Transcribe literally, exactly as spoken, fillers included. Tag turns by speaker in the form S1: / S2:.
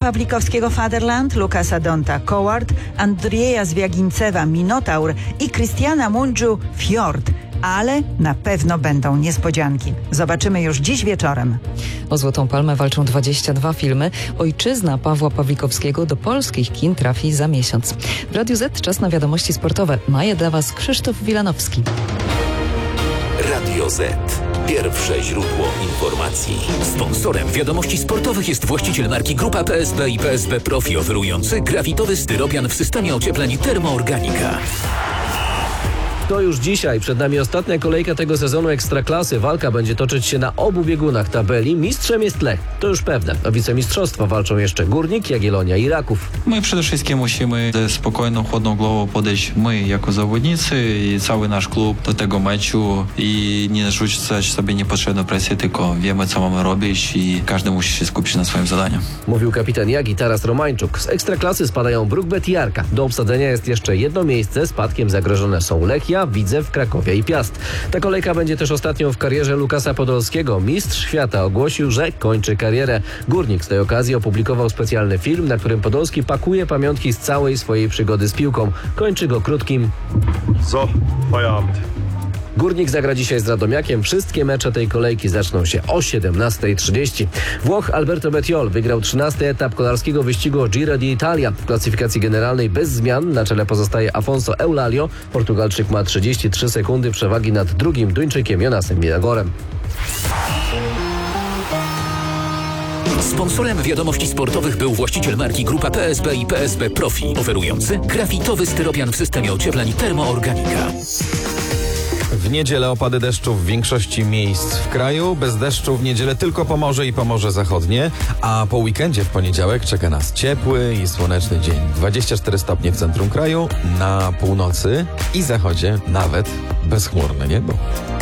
S1: Pawlikowskiego Fatherland, Lukasa Donta Coward, Andrzeja Zwiagincewa Minotaur i Krystiana Mundżu Fjord. Ale na pewno będą niespodzianki. Zobaczymy już dziś wieczorem.
S2: O Złotą Palmę walczą dwadzieścia dwa filmy. Ojczyzna Pawła Pawlikowskiego do polskich kin trafi za miesiąc. W Radiu Z czas na wiadomości sportowe. Ma je dla Was Krzysztof Wilanowski.
S3: Radio Z. Pierwsze źródło informacji. Sponsorem wiadomości sportowych jest właściciel marki Grupa P S B i P S B Profi, oferujący grafitowy styropian w systemie ociepleń Termoorganika.
S4: To już dzisiaj. Przed nami ostatnia kolejka tego sezonu Ekstraklasy. Walka będzie toczyć się na obu biegunach tabeli. Mistrzem jest Lech. To już pewne. O wicemistrzostwo walczą jeszcze Górnik, Jagiellonia i Raków.
S5: My przede wszystkim musimy ze spokojną, chłodną głową podejść my jako zawodnicy i cały nasz klub do tego meczu i nie narzucać sobie niepotrzebną presję, tylko wiemy, co mamy robić i każdy musi się skupić na swoim zadaniu.
S4: Mówił kapitan Jagi Taras Romańczuk. Z Ekstraklasy spadają Bruk-Bet i Arka. Do obsadzenia jest jeszcze jedno miejsce. Spadkiem zagrożone są Lechia, Widzew, Krakowie i Piast. Ta kolejka będzie też ostatnią w karierze Lukasa Podolskiego. Mistrz świata ogłosił, że kończy karierę. Górnik z tej okazji opublikował specjalny film, na którym Podolski pakuje pamiątki z całej swojej przygody z piłką. Kończy go krótkim:
S6: So, Feierabend.
S4: Górnik zagra dzisiaj z Radomiakiem. Wszystkie mecze tej kolejki zaczną się o siedemnasta trzydzieści. Włoch Alberto Bettiol wygrał trzynasty etap kolarskiego wyścigu Giro d'Italia. W klasyfikacji generalnej bez zmian na czele pozostaje Afonso Eulalio. Portugalczyk ma trzydzieści trzy sekundy przewagi nad drugim Duńczykiem Jonasem Minagorem.
S3: Sponsorem wiadomości sportowych był właściciel marki Grupa P S B i P S B Profi, oferujący grafitowy styropian w systemie ociepleń Termoorganika.
S7: W niedzielę opady deszczu w większości miejsc w kraju. Bez deszczu w niedzielę tylko Pomorze i Pomorze Zachodnie. A po weekendzie w poniedziałek czeka nas ciepły i słoneczny dzień. dwadzieścia cztery stopnie w centrum kraju, na północy i zachodzie nawet bezchmurne niebo.